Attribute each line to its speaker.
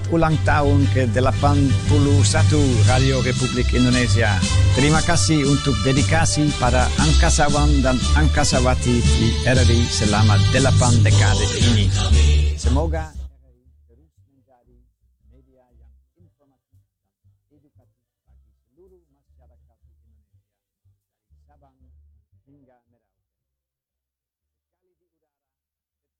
Speaker 1: ulang tahun ke-81 Radio Republik Indonesia. Terima kasih untuk dedikasi para angkasawan dan angkasawati di RRI selama 8 dekade ini. Semoga RRI terus menjadi media yang informatif dan edukatif bagi seluruh masyarakat Indonesia dari Sabang hingga Merauke.